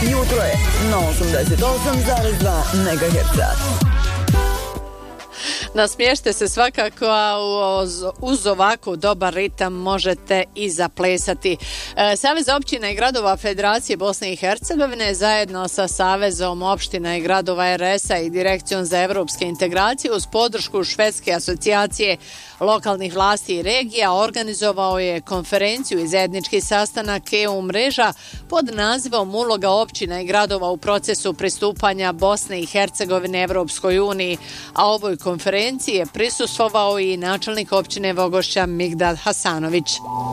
Jutro je na 88,2 MHz. Nasmiješite se svakako, a uz ovako dobar ritam možete i zaplesati. Savez općina i gradova Federacije Bosne i Hercegovine zajedno sa Savezom opština i gradova RS-a i Direkcijom za evropske integracije uz podršku Švedske asocijacije lokalnih vlasti i regija organizovao je konferenciju i zajednički sastanak EU mreža pod nazivom Uloga općina i gradova u procesu pristupanja Bosne i Hercegovine Evropskoj uniji, a ovoj konferenciji je prisustvovao i načelnik općine Vogošća Migdad Hasanović.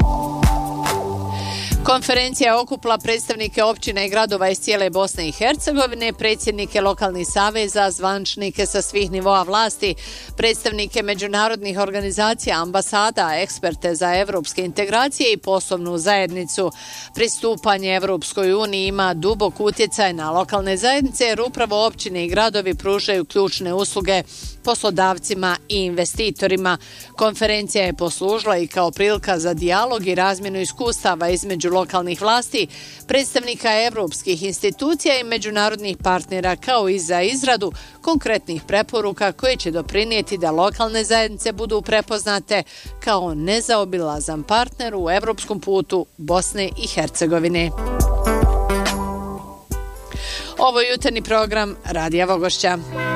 Konferencija okupila predstavnike općina i gradova iz cijele Bosne i Hercegovine, predsjednike lokalnih saveza, zvančnike sa svih nivoa vlasti, predstavnike međunarodnih organizacija, ambasada, eksperte za evropske integracije i poslovnu zajednicu. Pristupanje Evropskoj uniji ima dubok utjecaj na lokalne zajednice jer upravo općine i gradovi pružaju ključne usluge poslodavcima i investitorima. Konferencija je poslužila i kao prilika za dijalog i razmjenu iskustava između lokalnih vlasti, predstavnika evropskih institucija i međunarodnih partnera, kao i za izradu konkretnih preporuka koje će doprinijeti da lokalne zajednice budu prepoznate kao nezaobilazan partner u evropskom putu Bosne i Hercegovine. Ovo je jutarnji program Radija Vogošća.